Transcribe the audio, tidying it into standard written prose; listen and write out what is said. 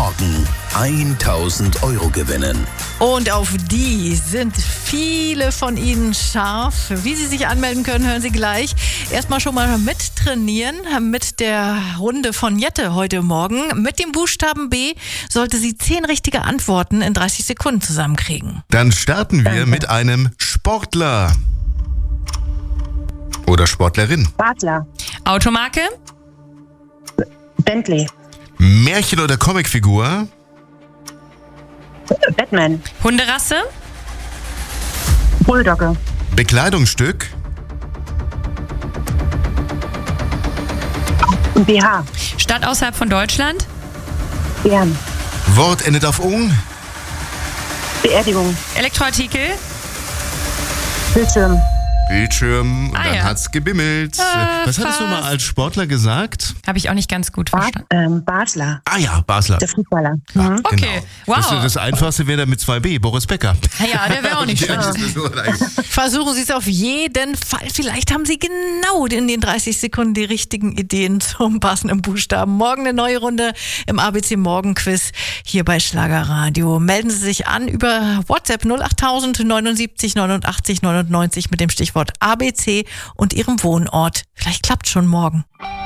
Morgen 1.000 Euro gewinnen. Und auf die sind viele von Ihnen scharf. Wie Sie sich anmelden können, hören Sie gleich. Erstmal schon mal mittrainieren mit der Runde von Jette heute Morgen. Mit dem Buchstaben B sollte sie 10 richtige Antworten in 30 Sekunden zusammenkriegen. Dann starten wir mit einem Sportler. Oder Sportlerin. Basler. Automarke? Bentley. Märchen- oder Comicfigur. Batman. Hunderasse? Bulldogge. Bekleidungsstück. BH. Stadt außerhalb von Deutschland? Bern. Wort endet auf ung. Beerdigung. Elektroartikel? Bildschirm. Bildschirm. Und Ah, dann ja. hat's gebimmelt. Was hattest du mal als Sportler gesagt? Habe ich auch nicht ganz gut verstanden. Basler. Ah ja, Basler. Der Fußballer. Okay, Genau. wow. Das Einfachste wäre dann mit 2B, Boris Becker. Ja, der wäre auch nicht schlecht. Versuchen Sie es auf jeden Fall. Vielleicht haben Sie genau in den 30 Sekunden die richtigen Ideen zum passenden Buchstaben. Morgen eine neue Runde im ABC Morgen Quiz hier bei Schlagerradio. Melden Sie sich an über WhatsApp 08000 79 89 99 mit dem Stichwort ABC und Ihrem Wohnort. Vielleicht klappt schon morgen.